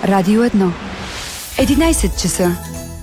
Радио 1. 11 часа.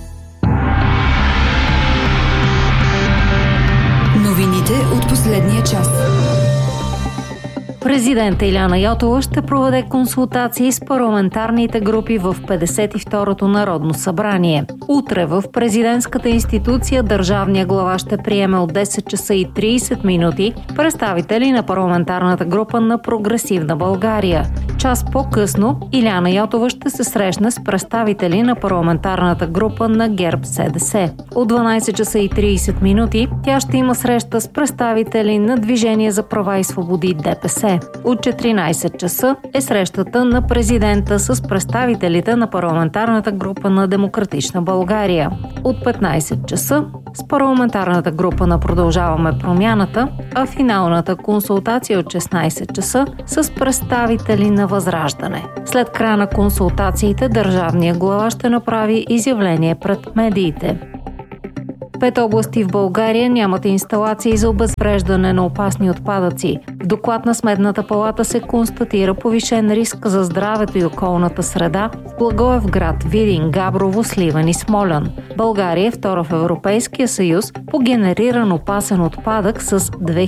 Новините от последния час. Президент Иляна Йотова ще проведе консултации с парламентарните групи в 52-то Народно събрание. Утре в президентската институция държавния глава ще приеме от 10 часа и 30 минути представители на парламентарната група на Прогресивна България. Час по-късно Иляна Йотова ще се срещне с представители на парламентарната група на ГЕРБ-СДС. От 12 часа и 30 минути тя ще има среща с представители на Движение за права и свободи ДПС. От 14 часа е срещата на президента с представителите на парламентарната група на Демократична България. От 15 часа с парламентарната група на Продължаваме промяната, а финалната консултация от 16 часа с представители на Възраждане. След края на консултациите държавният глава ще направи изявление пред медиите. 5 области в България нямат инсталации за обезвреждане на опасни отпадъци. В доклад на Сметната палата се констатира повишен риск за здравето и околната среда в Благоевград, Видин, Габрово, Сливен и Смолян. България е втора в Европейския съюз по генериран опасен отпадък с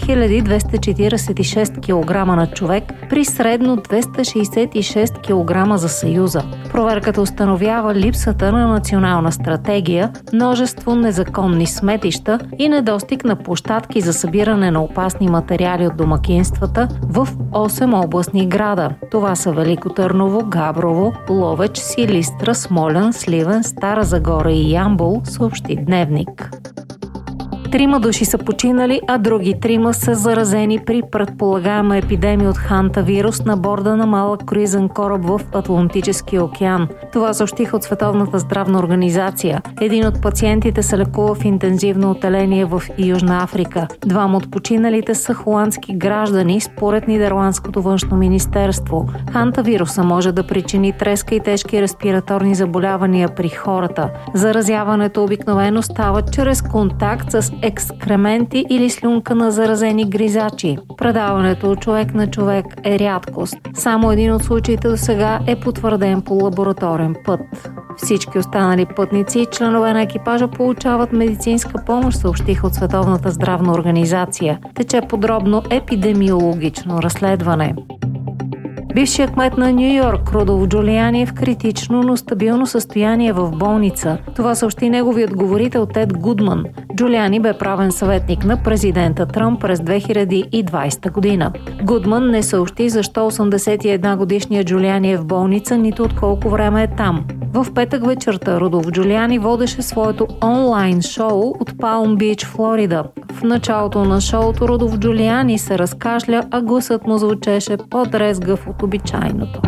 2246 кг на човек при средно 266 кг за Съюза. Проверката установява липсата на национална стратегия, множество незаконни сметища и недостиг на площадки за събиране на опасни материали от домакинствата в 8 областни града. Това са Велико Търново, Габрово, Ловеч, Силистра, Смолян, Сливен, Стара Загора и Ямбол, съобщи Дневник. 3 души са починали, а други 3 са заразени при предполагаема епидемия от хантавирус на борда на малък круизен кораб в Атлантическия океан. Това съобщиха от Световната здравна организация. Един от пациентите се лекува в интензивно отделение в Южна Африка. 2 от починалите са холандски граждани, според Нидерландското външно министерство. Хантавируса може да причини треска и тежки респираторни заболявания при хората. Заразяването обикновено става чрез контакт с екскременти или слюнка на заразени гризачи. Предаването от човек на човек е рядкост. Само един от случаите до сега е потвърден по лабораторен път. Всички останали пътници и членове на екипажа получават медицинска помощ, съобщиха от Световната здравна организация. Тече подробно епидемиологично разследване. Бившият кмет на Ню Йорк Рудолф Джулиани е в критично, но стабилно състояние в болница. Това съобщи неговият говорител Тед Гудман. Джулиани бе правен съветник на президента Тръмп през 2020 година. Гудман не съобщи защо 81-годишният Джулиани е в болница, нито от колко време е там. В петък вечерта Рудолф Джулиани водеше своето онлайн шоу от Палм Бич, Флорида. В началото на шоуто Рудолф Джулиани се разкашля, а гласът му звучеше по-дрезгав от обичайното.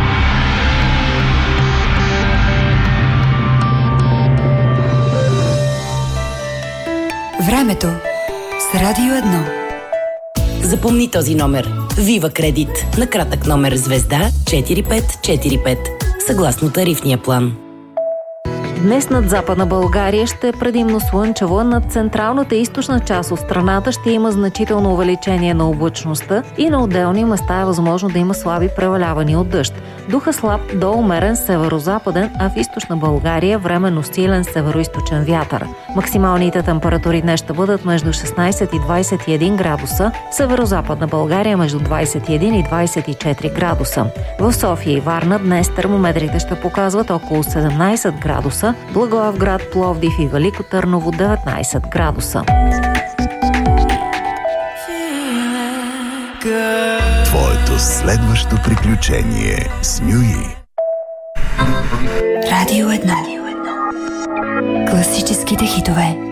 Времето с Радио 1. Запомни този номер. Вива Кредит. На кратък номер звезда 4545. Съгласно тарифния план. Днес над Западна България ще е предимно слънчево, над централната и източна част от страната ще има значително увеличение на облачността и на отделни места е възможно да има слаби превалявания от дъжд. Духа слаб до умерен северо-западен, а в източна България временно силен северо-источен вятър. Максималните температури днес ще бъдат между 16 и 21 градуса, в северо-западна България между 21 и 24 градуса. В София и Варна днес термометрите ще показват около 17 градуса, Благоевград, Пловдив и Велико Търново 19 градуса. Твоето следващо приключение с Нюи. Радио 1. Класическите хитове.